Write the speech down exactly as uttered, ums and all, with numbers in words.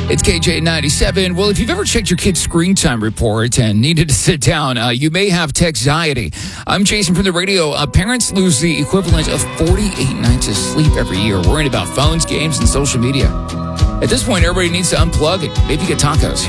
It's K J ninety-seven. Well, if you've ever checked your kid's screen time report and needed to sit down, uh, you may have texiety. I'm Jason from the radio. Uh, parents lose the equivalent of forty-eight nights of sleep every year worrying about phones, games, and social media. At this point, everybody needs to unplug and maybe get tacos.